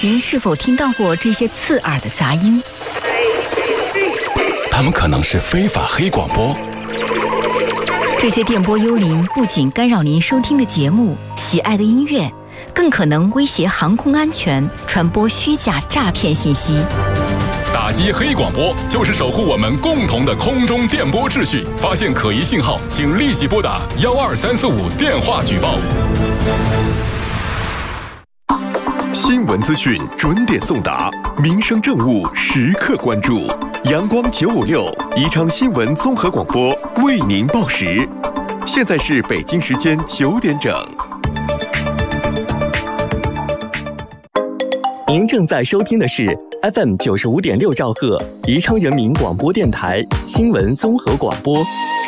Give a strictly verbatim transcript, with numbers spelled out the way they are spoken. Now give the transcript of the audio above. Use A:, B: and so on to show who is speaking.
A: 您是否听到过这些刺耳的杂音？
B: 他们可能是非法黑广播。
A: 这些电波幽灵不仅干扰您收听的节目、喜爱的音乐，更可能威胁航空安全，传播虚假诈骗信息。
B: 打击黑广播就是守护我们共同的空中电波秩序。发现可疑信号，请立即拨打幺二三四五电话举报。
C: 新闻资讯准点送达，民生政务时刻关注。阳光九五六宜昌新闻综合广播为您报时，现在是北京时间九点整。
D: 您正在收听的是 F M 九十五点六兆赫宜昌人民广播电台新闻综合广播。